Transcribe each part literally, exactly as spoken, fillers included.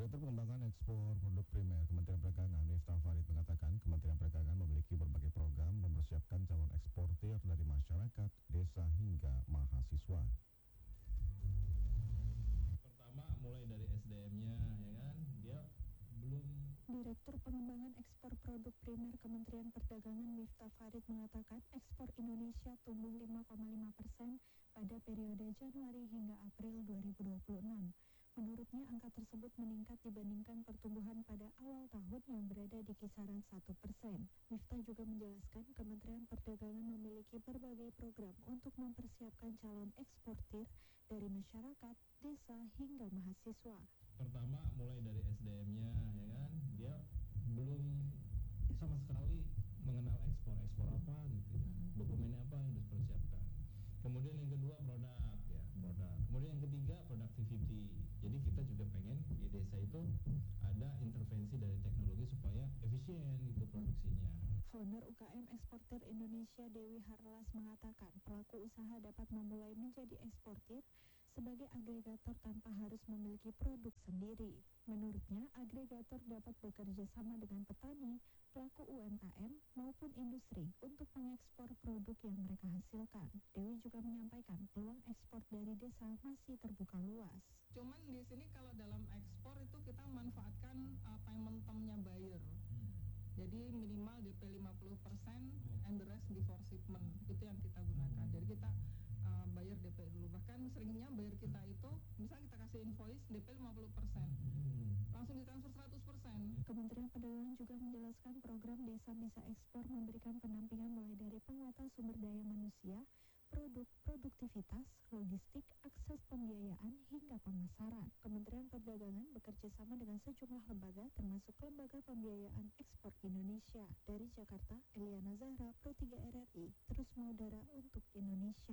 Direktur Pengembangan Ekspor Produk Primer Kementerian Perdagangan Miftah Farid mengatakan Kementerian Perdagangan memiliki berbagai program mempersiapkan calon eksportir dari masyarakat, desa hingga mahasiswa. Pertama mulai dari S D M-nya, ya kan, dia belum. Direktur Pengembangan Ekspor Produk Primer Kementerian Perdagangan Miftah Farid mengatakan ekspor Indonesia tumbuh lima koma lima persen pada periode Januari hingga April dua ribu dua puluh enam. Menurutnya angka tersebut meningkat dibandingkan pertumbuhan pada awal tahun yang berada di kisaran satu persen. Miftah juga menjelaskan Kementerian Perdagangan memiliki berbagai program untuk mempersiapkan calon eksportir dari masyarakat, desa hingga mahasiswa. Pertama mulai dari S D M-nya, ya kan, dia belum sama sekali mengenal ekspor, ekspor apa gitu ya, dokumennya apa yang harus dipersiapkan. Kemudian yang kedua produk, ya produk. Kemudian yang ketiga productivity. Jadi kita juga pengen di desa itu ada intervensi dari teknologi supaya efisien itu produksinya. Founder U K M Eksportir Indonesia Dewi Harlas mengatakan pelaku usaha dapat memulai menjadi eksportir sebagai agregator tanpa harus memiliki produk sendiri. Menurutnya, agregator dapat bekerja sama dengan petani, pelaku U M K M, maupun industri untuk mengekspor produk yang mereka hasilkan. Dewi juga menyampaikan peluang ekspor dari desa masih terbuka luas. Cuman di sini kalau dalam ekspor itu kita memanfaatkan uh, payment term-nya buyer. Jadi minimal D P lima puluh persen and the rest before shipment. Itu yang kita gunakan. Jadi kita uh, bayar D P dulu. Bahkan seringnya bayar kita itu, misalnya kita kasih invoice D P lima puluh persen. Langsung ditransfer seratus persen. Kementerian Perdagangan juga menjelaskan program Desa Bisa Ekspor memberikan pendampingan mulai dari penguatan sumber daya manusia, produk, produktivitas, logistik, akses pembiayaan, hingga pemasaran. Kementerian Perdagangan bekerja sama dengan sejumlah lembaga termasuk Lembaga Pembiayaan Ekspor Indonesia. Dari Jakarta, Eliana Zahra, Pro tiga R R I, terus mengudara untuk Indonesia.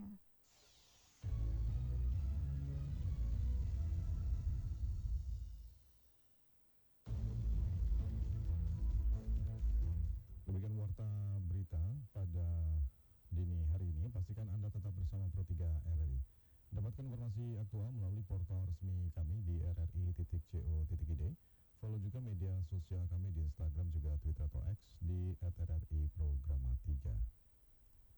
Demikian warta berita pada dini hari ini. Pastikan Anda tetap bersama Pro tiga R R I. Dapatkan informasi aktual melalui portal resmi kami di r r i titik co titik i d. Follow juga media sosial kami di Instagram juga Twitter atau X di at r r i programa tiga.